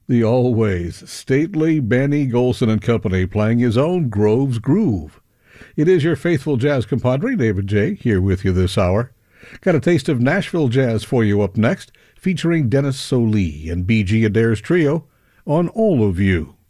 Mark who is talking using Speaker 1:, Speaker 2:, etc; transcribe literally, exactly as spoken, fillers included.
Speaker 1: The always stately Benny Golson and Company playing his own Grove's Groove. It is your faithful jazz compadre, David J., here with you this hour. Got a taste of Nashville jazz for you up next, featuring Dennis Solie and B G Adair's trio on All of You.